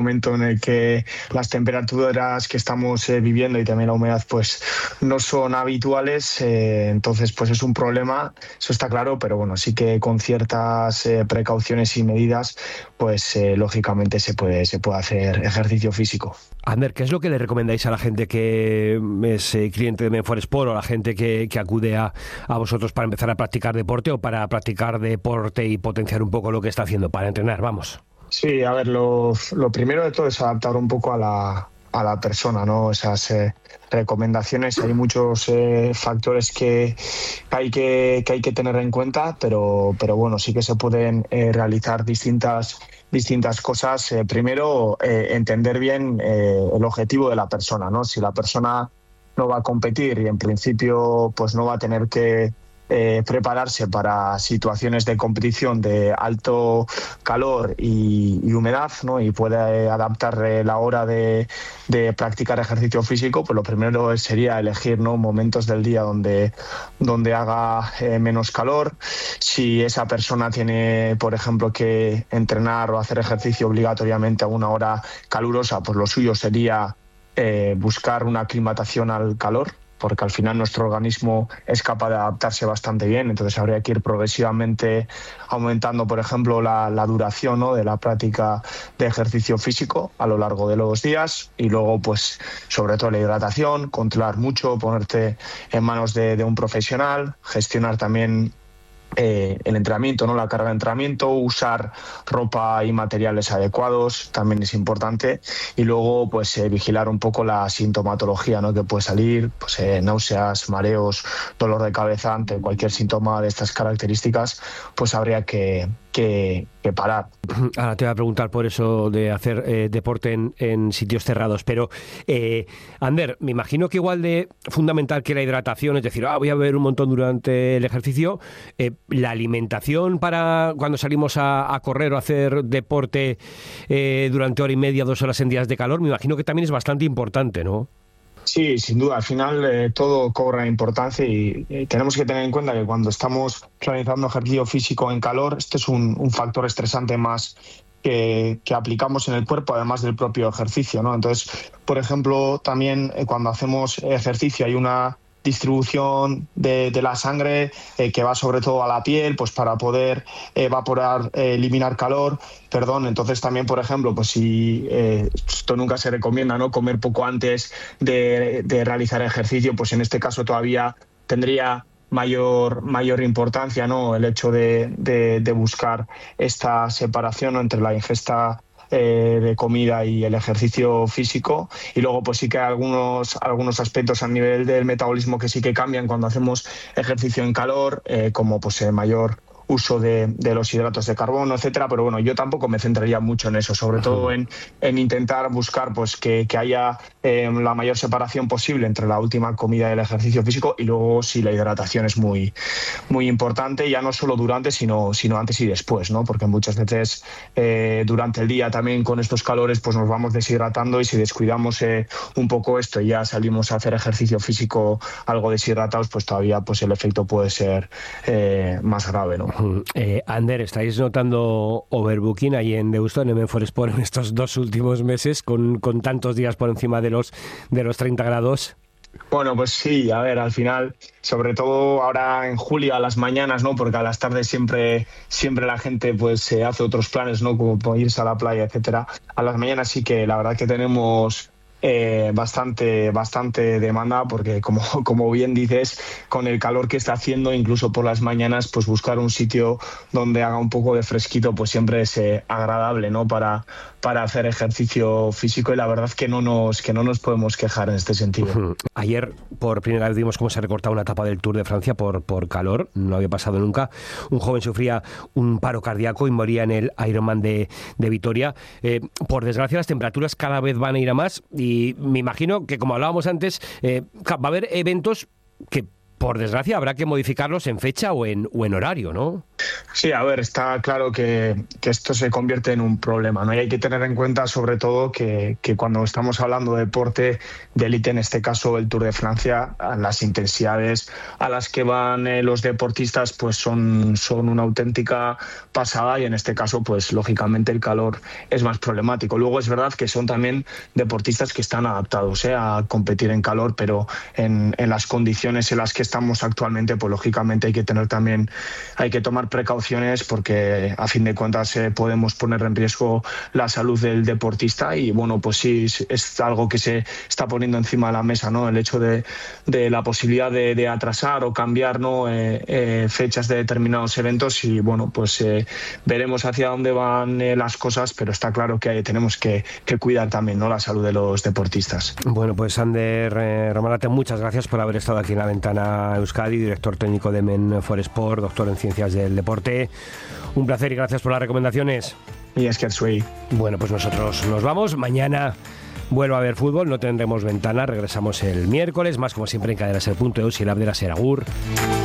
momento en el que las temperaturas que estamos viviendo y también la humedad pues no son habituales, entonces pues es un problema, eso está claro, pero bueno, sí que con ciertas precauciones y medidas pues lógicamente se puede hacer ejercicio físico. Ander, ¿qué es lo que le recomendáis a la gente que es cliente de Men4Sport o a la gente que acude a vosotros para empezar a practicar deporte o para practicar deporte y potenciar un poco lo que está haciendo, para entrenar, vamos? Sí, a ver, lo primero de todo es adaptar un poco a la persona, ¿no? Esas recomendaciones, hay muchos factores que hay que tener en cuenta, pero bueno, sí que se pueden realizar distintas cosas. Primero, entender bien el objetivo de la persona, ¿no? Si la persona no va a competir y en principio pues no va a tener que prepararse para situaciones de competición de alto calor y humedad, ¿no? Y puede adaptar la hora de practicar ejercicio físico, pues lo primero sería elegir, ¿no?, momentos del día donde haga menos calor. Si esa persona tiene, por ejemplo, que entrenar o hacer ejercicio obligatoriamente a una hora calurosa, pues lo suyo sería buscar una aclimatación al calor, porque al final nuestro organismo es capaz de adaptarse bastante bien, entonces habría que ir progresivamente aumentando, por ejemplo, la duración, ¿no?, de la práctica de ejercicio físico a lo largo de los días, y luego, pues, sobre todo la hidratación, controlar mucho, ponerte en manos de un profesional, gestionar también el entrenamiento, ¿no?, la carga de entrenamiento, usar ropa y materiales adecuados también es importante, y luego pues vigilar un poco la sintomatología, ¿no?, que puede salir, pues náuseas, mareos, dolor de cabeza. Ante cualquier síntoma de estas características pues habría que parar. Ahora te voy a preguntar por eso de hacer deporte en sitios cerrados, pero Ander, me imagino que igual de fundamental que la hidratación, es decir, voy a beber un montón durante el ejercicio, la alimentación para cuando salimos a correr o a hacer deporte durante hora y media, 2 horas en días de calor, me imagino que también es bastante importante, ¿no? Sí, sin duda. Al final todo cobra importancia y tenemos que tener en cuenta que cuando estamos realizando ejercicio físico en calor, este es un factor estresante más que aplicamos en el cuerpo, además del propio ejercicio, ¿no? Entonces, por ejemplo, también cuando hacemos ejercicio hay una distribución de la sangre que va sobre todo a la piel, pues para poder evaporar, eliminar calor, entonces también, por ejemplo, pues si esto nunca se recomienda, ¿no?, comer poco antes de realizar ejercicio, pues en este caso todavía tendría mayor importancia, ¿no?, el hecho de buscar esta separación, ¿no?, entre la ingesta de comida y el ejercicio físico. Y luego pues sí que hay algunos aspectos a nivel del metabolismo que sí que cambian cuando hacemos ejercicio en calor, como pues mayor uso de los hidratos de carbono, etcétera, pero bueno, yo tampoco me centraría mucho en eso, sobre todo en intentar buscar pues que haya la mayor separación posible entre la última comida y el ejercicio físico, y luego sí, la hidratación es muy importante, ya no solo durante, sino antes y después, ¿no? Porque muchas veces durante el día también con estos calores pues nos vamos deshidratando, y si descuidamos un poco esto y ya salimos a hacer ejercicio físico algo deshidratados, pues todavía pues el efecto puede ser más grave, ¿no? Ander, ¿estáis notando overbooking ahí en Deusto, en Men4Sport, en estos 2 últimos meses, con tantos días por encima de los 30 grados? Bueno, pues sí, a ver, al final, sobre todo ahora en julio a las mañanas, ¿no?, porque a las tardes siempre la gente pues se hace otros planes, ¿no?, como irse a la playa, etcétera. A las mañanas sí que la verdad que tenemos bastante demanda, porque como bien dices, con el calor que está haciendo, incluso por las mañanas, pues buscar un sitio donde haga un poco de fresquito pues siempre es agradable, ¿no?, para hacer ejercicio físico, y la verdad que no nos podemos quejar en este sentido. Ayer por primera vez vimos cómo se recortaba una etapa del Tour de Francia por calor, no había pasado nunca. Un joven sufría un paro cardíaco y moría en el Ironman de Vitoria. Por desgracia, las temperaturas cada vez van a ir a más, y me imagino que, como hablábamos antes, va a haber eventos que, por desgracia, habrá que modificarlos en fecha o en horario, ¿no? Sí, a ver, está claro que esto se convierte en un problema, ¿no? Y hay que tener en cuenta, sobre todo, que cuando estamos hablando de deporte de élite, en este caso el Tour de Francia, las intensidades a las que van los deportistas pues son una auténtica pasada, y en este caso, pues lógicamente el calor es más problemático. Luego es verdad que son también deportistas que están adaptados a competir en calor, pero en las condiciones en las que estamos actualmente, pues lógicamente hay que tomar precauciones, porque a fin de cuentas podemos poner en riesgo la salud del deportista. Y bueno, pues sí, es algo que se está poniendo encima de la mesa, ¿no? El hecho de la posibilidad de atrasar o cambiar, ¿no? Fechas de determinados eventos. Y bueno, pues veremos hacia dónde van las cosas, pero está claro que tenemos que cuidar también, ¿no?, la salud de los deportistas. Bueno, pues Ander Romarate, muchas gracias por haber estado aquí en La Ventana Euskadi, director técnico de Men for Sport, doctor en Ciencias del Deporte. Un placer y gracias por las recomendaciones. Y es que soy. Bueno, pues nosotros nos vamos. Mañana vuelvo a ver fútbol, no tendremos ventana, regresamos el miércoles, más como siempre en cadenaser.eus y el app de la SER. Agur.